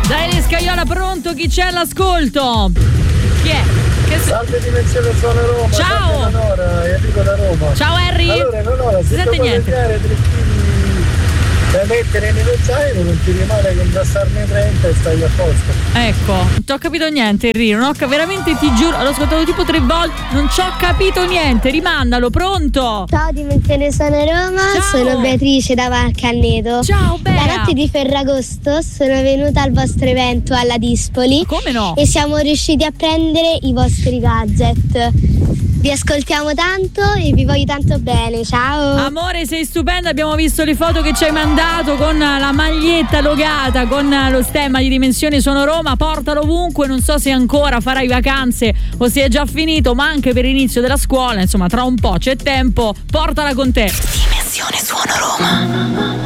Dai Scaiola, pronto? Chi c'è all'ascolto? Chi è? Salve Dimensione Zona Roma. Ciao Enrico da Roma. Ciao Harry. Allora, si sente niente da mettere nello zaino non ti rimane che indossarne 30 e stai a posto. Ecco, non ti ho capito niente Henry, veramente ti giuro, l'ho ascoltato tipo 3 volte, non ci ho capito niente, rimandalo, pronto? Ciao Dimensione Zona Roma, Ciao. Sono Beatrice da Valcanneto. Ciao Bea. La notte di Ferragosto sono venuta al vostro evento alla Dispoli. Come no? E siamo riusciti a prendere i vostri gadget. Vi ascoltiamo tanto e vi voglio tanto bene, ciao. Amore, sei stupenda, abbiamo visto le foto che ci hai mandato con la maglietta logata, con lo stemma di Dimensione Sono Roma, portalo ovunque, non so se ancora farai vacanze o se è già finito, ma anche per l'inizio della scuola, insomma tra un po' c'è tempo, portala con te. Dimensione Suono Roma.